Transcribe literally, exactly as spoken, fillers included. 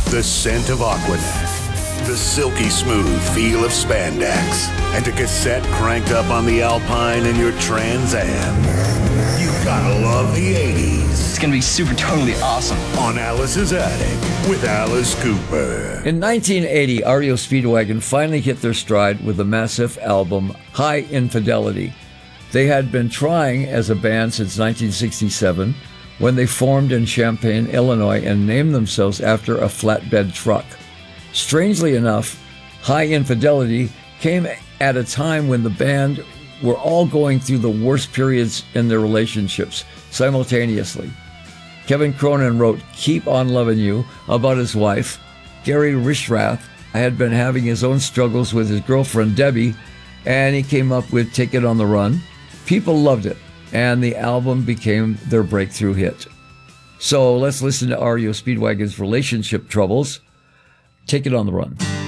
the scent of Aquanet, the silky smooth feel of spandex, and a cassette cranked up on the Alpine in your Trans Am. You gotta love the eighties. It's gonna be super totally awesome. On Alice's Attic with Alice Cooper. In nineteen eighty, R E O Speedwagon finally hit their stride with the massive album High Infidelity. They had been trying as a band since nineteen sixty-seven, when they formed in Champaign, Illinois, and named themselves after a flatbed truck. Strangely enough, High Infidelity came at a time when the band were all going through the worst periods in their relationships simultaneously. Kevin Cronin wrote Keep on Loving You about his wife. Gary Richrath had been having his own struggles with his girlfriend Debbie, and he came up with Take It on the Run. People loved it, and the album became their breakthrough hit. So let's listen to R E O Speedwagon's relationship troubles. Take It on the Run.